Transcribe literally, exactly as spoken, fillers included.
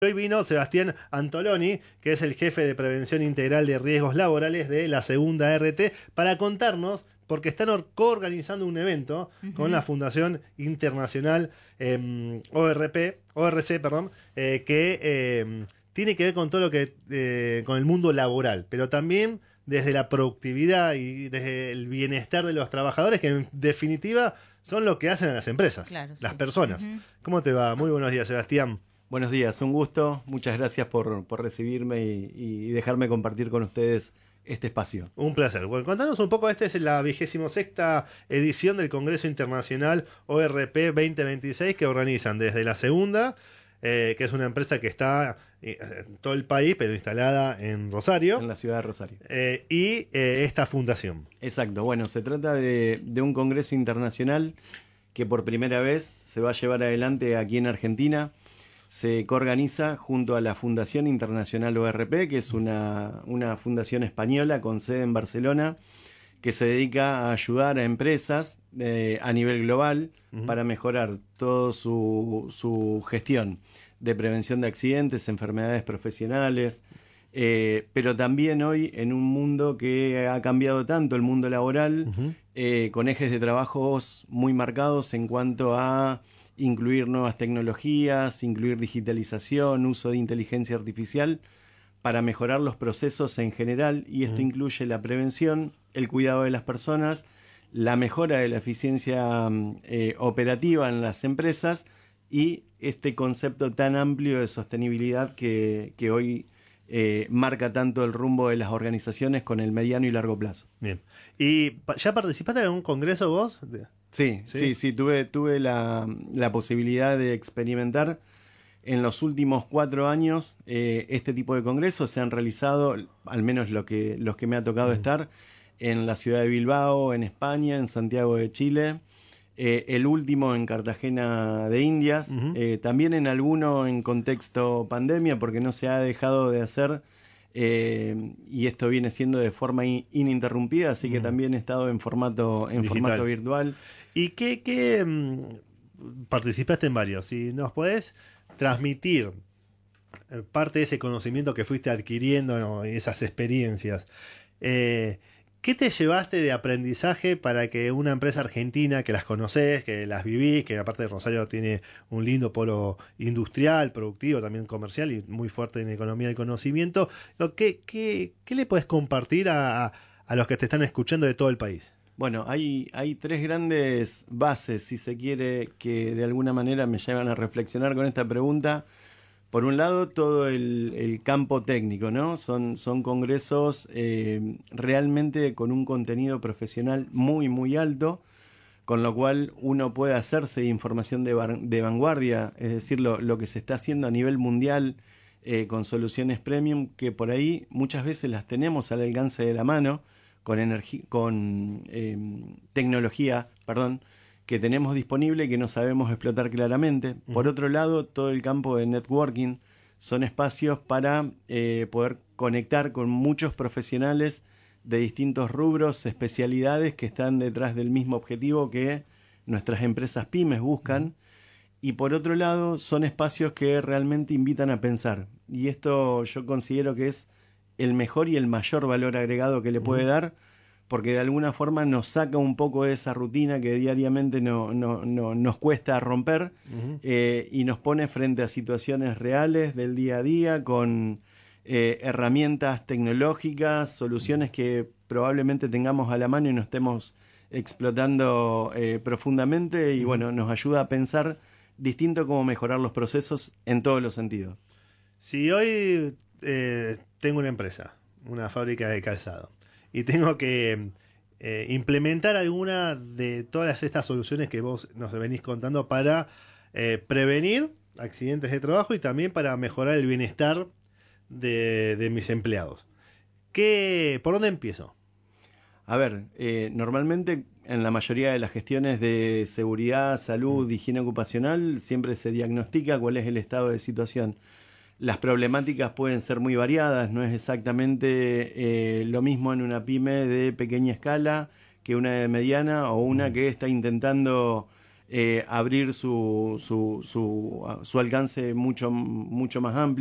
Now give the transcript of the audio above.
Hoy vino Sebastián Antoloni, que es el jefe de Prevención Integral de Riesgos Laborales de la Segunda R T, para contarnos, porque están coorganizando un evento uh-huh. con la Fundación Internacional eh, O R P, O R C, perdón, eh, que eh, tiene que ver con todo lo que eh, con el mundo laboral, pero también desde la productividad y desde el bienestar de los trabajadores, que en definitiva son lo que hacen a las empresas, claro, las sí. personas. Uh-huh. ¿Cómo te va? Muy buenos días, Sebastián. Buenos días, un gusto. Muchas gracias por, por recibirme y, y dejarme compartir con ustedes este espacio. Un placer. Bueno, contanos un poco, esta es la vigésima sexta edición del Congreso Internacional O R P veinte veintiséis que organizan desde la Segunda, eh, que es una empresa que está en todo el país, pero instalada en Rosario. En la ciudad de Rosario. Eh, y eh, esta fundación. Exacto. Bueno, se trata de, de un Congreso Internacional que por primera vez se va a llevar adelante aquí en Argentina. Se coorganiza junto a la Fundación Internacional O R P, que es una, una fundación española con sede en Barcelona, que se dedica a ayudar a empresas eh, a nivel global uh-huh. para mejorar toda su, su gestión de prevención de accidentes, enfermedades profesionales, eh, pero también hoy en un mundo que ha cambiado tanto, el mundo laboral, uh-huh. eh, con ejes de trabajos muy marcados en cuanto a incluir nuevas tecnologías, incluir digitalización, uso de inteligencia artificial para mejorar los procesos en general, y esto mm. incluye la prevención, el cuidado de las personas, la mejora de la eficiencia eh, operativa en las empresas y este concepto tan amplio de sostenibilidad que, que hoy eh, marca tanto el rumbo de las organizaciones con el mediano y largo plazo. Bien. ¿Y ya participaste en algún congreso vos? Sí, sí, sí, sí, tuve, tuve la, la posibilidad de experimentar en los últimos cuatro años eh, este tipo de congresos. Se han realizado, al menos lo que, los que me ha tocado uh-huh. estar, en la ciudad de Bilbao, en España, en Santiago de Chile, eh, el último en Cartagena de Indias, uh-huh. eh, también en alguno en contexto pandemia, porque no se ha dejado de hacer, eh, y esto viene siendo de forma in, ininterrumpida, así que uh-huh. también he estado en formato, en formato virtual. ¿Y qué, qué mmm, participaste en varios? Si nos podés transmitir parte de ese conocimiento que fuiste adquiriendo, ¿no? Esas experiencias, eh, ¿qué te llevaste de aprendizaje para que una empresa argentina que las conocés, que las vivís, que aparte de Rosario tiene un lindo polo industrial, productivo, también comercial y muy fuerte en economía del conocimiento, ¿qué, qué, qué le puedes compartir a, a los que te están escuchando de todo el país? Bueno, hay, hay tres grandes bases, si se quiere, que de alguna manera me llevan a reflexionar con esta pregunta. Por un lado, todo el, el campo técnico, ¿no? Son, son congresos eh, realmente con un contenido profesional muy, muy alto, con lo cual uno puede hacerse información de, bar, de vanguardia, es decir, lo, lo que se está haciendo a nivel mundial eh, con soluciones premium, que por ahí muchas veces las tenemos al alcance de la mano, con, energi- con eh, tecnología, perdón, que tenemos disponible y que no sabemos explotar claramente. Uh-huh. Por otro lado, todo el campo de networking son espacios para eh, poder conectar con muchos profesionales de distintos rubros, especialidades que están detrás del mismo objetivo que nuestras empresas pymes buscan. Uh-huh. Y por otro lado, son espacios que realmente invitan a pensar. Y esto yo considero que es el mejor y el mayor valor agregado que le puede uh-huh. dar, porque de alguna forma nos saca un poco de esa rutina que diariamente no, no, no, nos cuesta romper uh-huh. eh, y nos pone frente a situaciones reales del día a día con eh, herramientas tecnológicas, soluciones que probablemente tengamos a la mano y no estemos explotando eh, profundamente y uh-huh. bueno, nos ayuda a pensar distinto cómo mejorar los procesos en todos los sentidos. Si hoy eh, tengo una empresa, una fábrica de calzado, y tengo que eh, implementar alguna de todas estas soluciones que vos nos venís contando para eh, prevenir accidentes de trabajo y también para mejorar el bienestar de, de mis empleados. ¿Qué, ¿Por dónde empiezo? A ver, eh, normalmente en la mayoría de las gestiones de seguridad, salud, mm. higiene ocupacional, siempre se diagnostica cuál es el estado de situación. Las problemáticas pueden ser muy variadas, no es exactamente eh, lo mismo en una pyme de pequeña escala que una de mediana o una que está intentando eh, abrir su, su, su, su alcance mucho, mucho más amplio.